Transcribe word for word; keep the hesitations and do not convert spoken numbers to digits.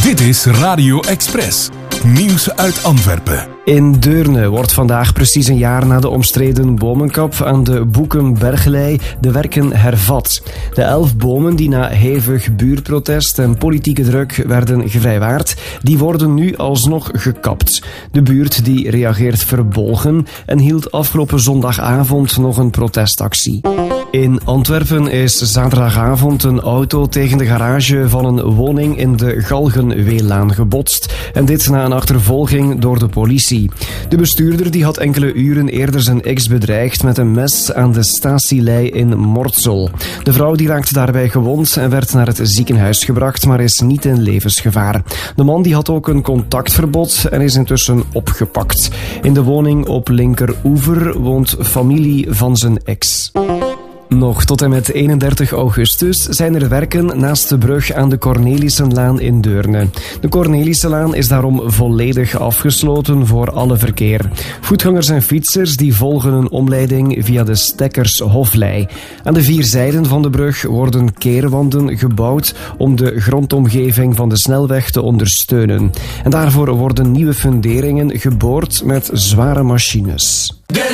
Dit is Radio Express. Nieuws uit Antwerpen. In Deurne wordt vandaag precies een jaar na de omstreden bomenkap aan de Boekenberglei de werken hervat. De elf bomen die na hevig buurtprotest en politieke druk werden gevrijwaard, die worden nu alsnog gekapt. De buurt die reageert verbolgen en hield afgelopen zondagavond nog een protestactie. In Antwerpen is zaterdagavond een auto tegen de garage van een woning in de Galgenweelaan gebotst. En dit na een achtervolging door de politie. De bestuurder die had enkele uren eerder zijn ex bedreigd met een mes aan de statielei in Mortsel. De vrouw die raakte daarbij gewond en werd naar het ziekenhuis gebracht, maar is niet in levensgevaar. De man die had ook een contactverbod en is intussen opgepakt. In de woning op Linkeroever woont familie van zijn ex. Nog tot en met eenendertig augustus zijn er werken naast de brug aan de Cornelissenlaan in Deurne. De Cornelissenlaan is daarom volledig afgesloten voor alle verkeer. Voetgangers en fietsers die volgen een omleiding via de Stekkershoflei. Aan de vier zijden van de brug worden keerwanden gebouwd om de grondomgeving van de snelweg te ondersteunen. En daarvoor worden nieuwe funderingen geboord met zware machines.